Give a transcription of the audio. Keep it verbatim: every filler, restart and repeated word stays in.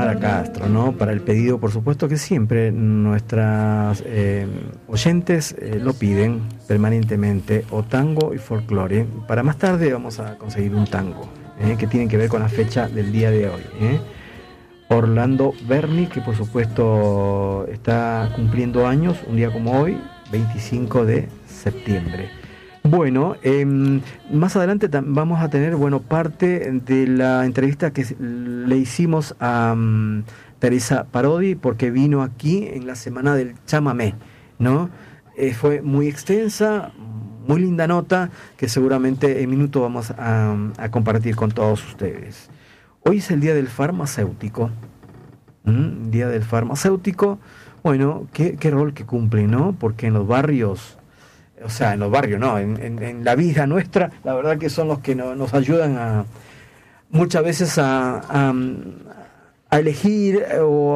para Castro, ¿no? Para el pedido, por supuesto, que siempre nuestras eh, oyentes eh, lo piden permanentemente, o tango y folclore. Para más tarde vamos a conseguir un tango, eh, que tiene que ver con la fecha del día de hoy, ¿eh? Orlando Berni, que por supuesto está cumpliendo años, un día como hoy, veinticinco de septiembre. Bueno, eh, más adelante tam- vamos a tener, bueno, parte de la entrevista que le hicimos a um, Teresa Parodi, porque vino aquí en la semana del chamamé, ¿no? Eh, fue muy extensa, muy linda nota, que seguramente en minuto vamos a, a compartir con todos ustedes. Hoy es el día del farmacéutico. ¿Mm? Día del farmacéutico. Bueno, ¿qué, qué rol que cumple, ¿no? Porque en los barrios, o sea, en los barrios, no, en, en, en la vida nuestra, la verdad que son los que no, nos ayudan a muchas veces a, a, a elegir o